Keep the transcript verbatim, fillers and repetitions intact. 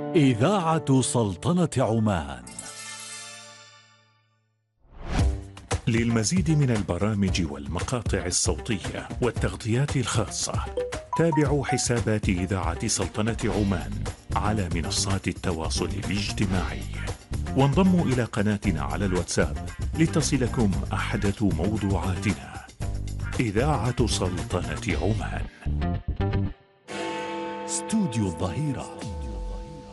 إذاعة سلطنة عمان. للمزيد من البرامج والمقاطع الصوتية والتغطيات الخاصة تابعوا حسابات إذاعة سلطنة عمان على منصات التواصل الاجتماعي، وانضموا إلى قناتنا على الواتساب لتصلكم أحدث موضوعاتنا. إذاعة سلطنة عمان. استوديو الظهيرة.